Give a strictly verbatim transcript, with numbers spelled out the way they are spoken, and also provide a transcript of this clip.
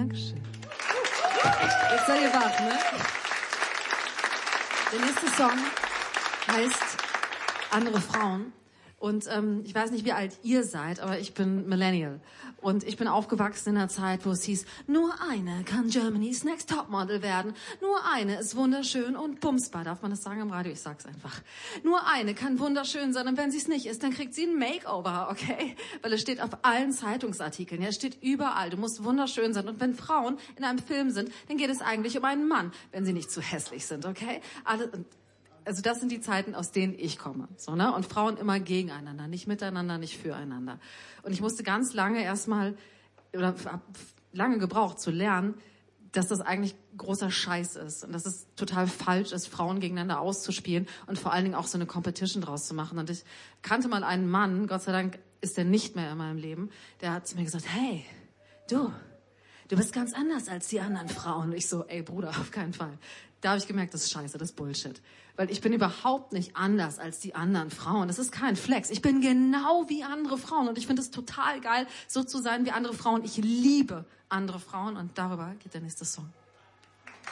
Dankeschön. Jetzt seid ihr wach, ne? Der nächste Song heißt Andere Frauen. Und ähm, ich weiß nicht, wie alt ihr seid, aber ich bin Millennial. Und ich bin aufgewachsen in einer Zeit, wo es hieß, nur eine kann Germany's Next Topmodel werden. Nur eine ist wunderschön und bumsbar. Darf man das sagen im Radio? Ich sag's einfach. Nur eine kann wunderschön sein und wenn sie es nicht ist, dann kriegt sie ein Makeover, okay? Weil es steht auf allen Zeitungsartikeln. Ja, es steht überall. Du musst wunderschön sein. Und wenn Frauen in einem Film sind, dann geht es eigentlich um einen Mann, wenn sie nicht zu hässlich sind, okay? Alle... Also das sind die Zeiten, aus denen ich komme, so, ne? Und Frauen immer gegeneinander, nicht miteinander, nicht füreinander. Und ich musste ganz lange erstmal oder hab lange gebraucht zu lernen, dass das eigentlich großer Scheiß ist und dass es total falsch ist, Frauen gegeneinander auszuspielen und vor allen Dingen auch so eine Competition draus zu machen. Und ich kannte mal einen Mann, Gott sei Dank ist der nicht mehr in meinem Leben, der hat zu mir gesagt, hey, du, du bist ganz anders als die anderen Frauen. Und ich so, ey Bruder, auf keinen Fall. Da habe ich gemerkt, das ist scheiße, das ist Bullshit. Weil ich bin überhaupt nicht anders als die anderen Frauen. Das ist kein Flex. Ich bin genau wie andere Frauen. Und ich finde es total geil, so zu sein wie andere Frauen. Ich liebe andere Frauen. Und darüber geht der nächste Song.